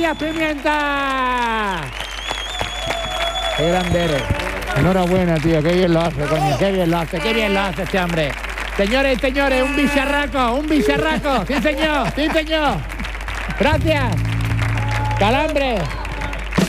Elías Pimienta. ¡Qué grande eres! Enhorabuena, tío, qué bien lo hace, coño, qué bien lo hace este hombre. Señores y señores, un bicharraco, sí señor. Gracias. Calambre.